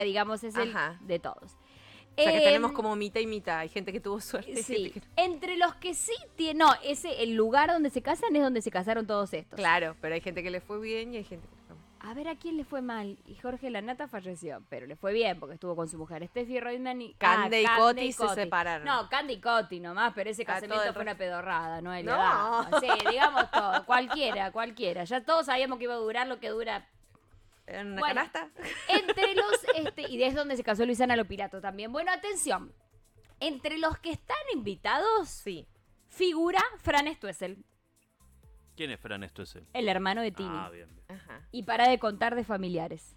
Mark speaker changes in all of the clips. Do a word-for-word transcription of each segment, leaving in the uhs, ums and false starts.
Speaker 1: digamos, es el
Speaker 2: Ajá.
Speaker 1: de todos.
Speaker 2: O sea que
Speaker 1: Eh,
Speaker 2: tenemos como mitad y mitad. Hay gente que tuvo suerte. y
Speaker 1: Sí,
Speaker 2: gente que no.
Speaker 1: entre los que sí tienen... No, ese, el lugar donde se casan es donde se casaron todos estos.
Speaker 2: Claro, pero hay gente que le fue bien y hay gente que no.
Speaker 1: A ver, ¿a quién le fue mal? Y Jorge Lanata falleció, pero le fue bien porque estuvo con su mujer Steffi Reutemann y...
Speaker 2: Cande y
Speaker 1: ah,
Speaker 2: Coti se separaron.
Speaker 1: No, Cande y Coti nomás, pero ese
Speaker 2: Ah, todo
Speaker 1: casamiento
Speaker 2: el
Speaker 1: fue una
Speaker 2: resto.
Speaker 1: pedorrada, ¿no?
Speaker 2: No.
Speaker 1: Sí, digamos todo, cualquiera, cualquiera. Ya todos sabíamos que iba a durar lo que dura.
Speaker 2: ¿En una
Speaker 1: Bueno,
Speaker 2: canasta?
Speaker 1: Entre los... este Y es donde se casó Luisana Lopilato también. Bueno, atención. Entre los que están invitados
Speaker 2: Sí.
Speaker 1: figura Fran Stoessel,
Speaker 3: ¿Quién es Fran Stoessel?
Speaker 1: el hermano de Tini.
Speaker 3: Ah, bien, bien.
Speaker 2: Ajá.
Speaker 1: Y para de contar de familiares.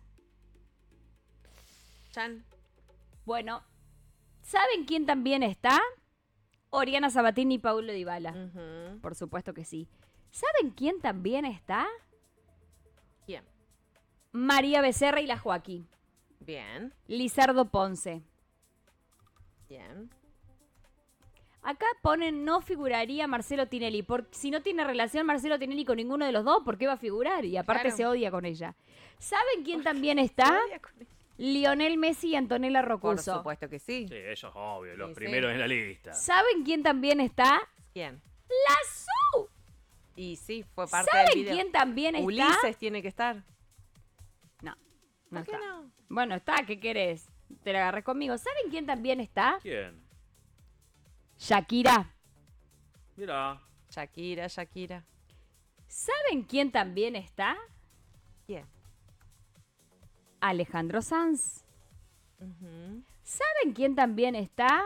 Speaker 2: Chan.
Speaker 1: Bueno, ¿saben quién también está? Oriana Sabatini y Paulo Dybala.
Speaker 2: Ujú.
Speaker 1: Por supuesto que sí. ¿Saben quién también está?
Speaker 2: ¿Quién?
Speaker 1: María Becerra y la Joaquín.
Speaker 2: Bien.
Speaker 1: Lizardo Ponce.
Speaker 2: Bien.
Speaker 1: Acá ponen no figuraría Marcelo Tinelli. Porque si no tiene relación Marcelo Tinelli con ninguno de los dos, ¿por qué va a figurar? Y aparte
Speaker 2: Claro.
Speaker 1: se odia con ella. ¿Saben quién también está?
Speaker 2: Odia con ella.
Speaker 1: Lionel Messi y Antonella
Speaker 2: Por
Speaker 1: Rocuso.
Speaker 2: supuesto que sí.
Speaker 3: Sí, ellos, obvio, los
Speaker 2: Sí, sí.
Speaker 3: primeros en la lista.
Speaker 1: ¿Saben quién también está?
Speaker 2: ¿Quién?
Speaker 1: La Su.
Speaker 2: Y sí, fue parte
Speaker 1: ¿Saben
Speaker 2: del video.
Speaker 1: quién también está?
Speaker 2: Ulises tiene que estar.
Speaker 1: No, no
Speaker 2: ¿Por qué
Speaker 1: está.
Speaker 2: no?
Speaker 1: Bueno, está, ¿qué querés? Te la agarré conmigo. ¿Saben quién también está?
Speaker 3: ¿Quién?
Speaker 1: Shakira.
Speaker 3: Mira.
Speaker 2: Shakira, Shakira.
Speaker 1: ¿Saben quién también está?
Speaker 2: ¿Quién?
Speaker 1: Alejandro Sanz.
Speaker 2: Ujú.
Speaker 1: ¿Saben quién también está?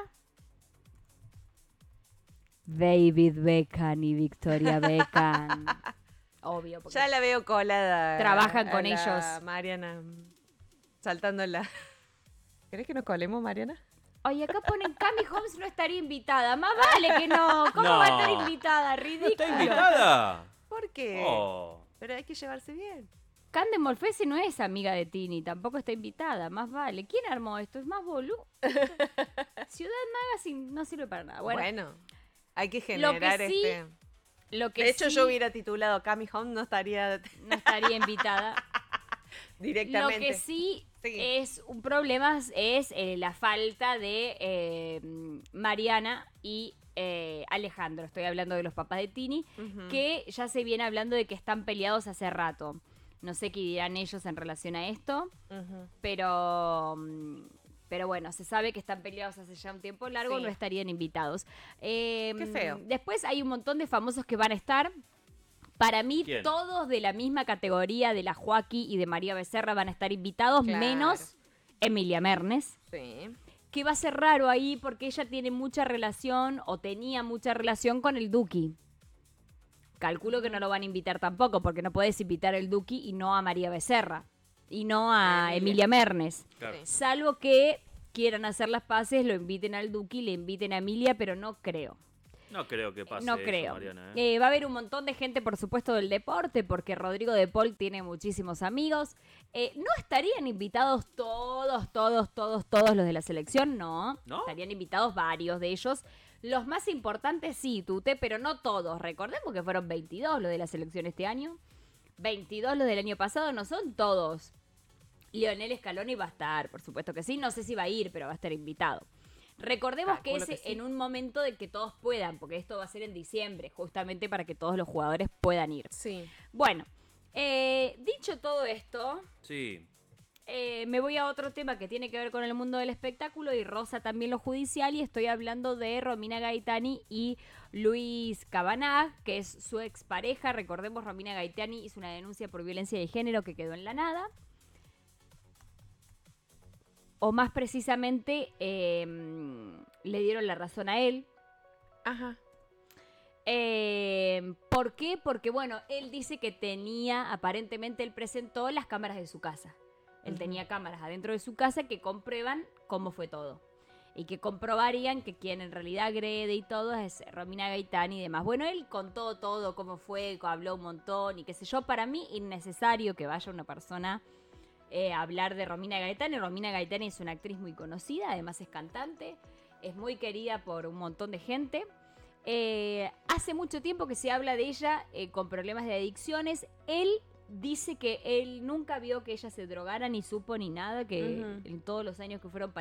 Speaker 1: David Beckham y Victoria Beckham. Obvio, porque
Speaker 2: Ya la veo colada.
Speaker 1: Trabajan
Speaker 2: a
Speaker 1: con
Speaker 2: la
Speaker 1: ellos.
Speaker 2: Mariana saltando en la... ¿Querés que nos colemos, Mariana?
Speaker 1: Oye, acá ponen Cami Holmes no estaría invitada. Más vale que no. ¿Cómo
Speaker 3: No.
Speaker 1: va a estar invitada?
Speaker 3: ¿No
Speaker 1: Ridículo.
Speaker 3: está invitada?
Speaker 2: ¿Por qué?
Speaker 3: Oh.
Speaker 2: Pero hay que llevarse bien.
Speaker 1: Cande Molfese no es amiga de Tini, tampoco está invitada, más vale. ¿Quién armó esto? Es más bolú. Ciudad Magazine no sirve para nada. Bueno,
Speaker 2: Bueno, hay que
Speaker 1: lo
Speaker 2: generar
Speaker 1: que sí,
Speaker 2: este...
Speaker 1: lo que
Speaker 2: De hecho,
Speaker 1: sí
Speaker 2: yo hubiera titulado Cami Home, no estaría
Speaker 1: no estaría invitada. Lo
Speaker 2: directamente.
Speaker 1: que sí,
Speaker 2: Sí.
Speaker 1: es un problema es eh, la falta de eh, Mariana y eh, Alejandro. Estoy hablando de los papás de Tini,
Speaker 2: Ujú.
Speaker 1: que ya se viene hablando de que están peleados hace rato. No sé qué dirán ellos en relación a esto,
Speaker 2: Ujú.
Speaker 1: pero mm, pero bueno, se sabe que están peleados hace ya un tiempo largo,
Speaker 2: Sí.
Speaker 1: no estarían invitados. Eh,
Speaker 2: Qué feo.
Speaker 1: Después hay un montón de famosos que van a estar. Para mí,
Speaker 3: ¿Quién?
Speaker 1: todos de la misma categoría de la Joaquí y de María Becerra van a estar invitados,
Speaker 2: Claro.
Speaker 1: menos Emilia Mernes,
Speaker 2: Sí.
Speaker 1: que va a ser raro ahí porque ella tiene mucha relación o tenía mucha relación con el Duki. Calculo que no lo van a invitar tampoco, porque no puedes invitar al Duki y no a María Becerra. Y no a
Speaker 2: Emilia.
Speaker 1: Emilia Mernes.
Speaker 3: Claro.
Speaker 2: Sí.
Speaker 1: Salvo que quieran hacer las paces, lo inviten al Duki, le inviten a Emilia, pero no creo.
Speaker 3: No creo que pase
Speaker 1: No
Speaker 3: eso,
Speaker 1: creo.
Speaker 3: Mariana, ¿eh?
Speaker 1: Eh, va a haber un montón de gente, por supuesto, del deporte, porque Rodrigo de Paul tiene muchísimos amigos. Eh, ¿No estarían invitados todos, todos, todos, todos los de la selección? No.
Speaker 3: ¿No?
Speaker 1: Estarían invitados varios de ellos. Los más importantes sí, Tute, pero no todos. Recordemos que fueron veintidós los de la selección este año. veintidós los del año pasado, no son todos. Lionel Scaloni va a estar, por supuesto que sí. No sé si va a ir, pero va a estar invitado. Recordemos que
Speaker 2: Calculo
Speaker 1: es
Speaker 2: que sí.
Speaker 1: en un momento de que todos puedan, porque esto va a ser en diciembre, justamente para que todos los jugadores puedan ir.
Speaker 2: Sí.
Speaker 1: Bueno, eh, dicho todo esto,
Speaker 3: Sí.
Speaker 1: eh, me voy a otro tema que tiene que ver con el mundo del espectáculo y roza también lo judicial, y estoy hablando de Romina Gaetani y Luis Cabanag, que es su expareja. Recordemos, Romina Gaetani hizo una denuncia por violencia de género que quedó en la nada. O más precisamente, eh, le dieron la razón a él.
Speaker 2: Ajá.
Speaker 1: Eh, ¿Por qué? Porque, bueno, él dice que tenía, aparentemente él presentó las cámaras de su casa. Él
Speaker 2: Ujú.
Speaker 1: tenía cámaras adentro de su casa que comprueban cómo fue todo. Y que comprobarían que quien en realidad agrede y todo es Romina Gaetani y demás. Bueno, él contó todo, cómo fue, habló un montón y qué sé yo. Para mí, innecesario que vaya una persona eh, a hablar de Romina Gaetani. Romina Gaetani es una actriz muy conocida, además es cantante, es muy querida por un montón de gente. Eh, hace mucho tiempo que se habla de ella eh, con problemas de adicciones. Él dice que él nunca vio que ella se drogara, ni supo ni nada, que
Speaker 2: Ujú.
Speaker 1: en todos los años que fueron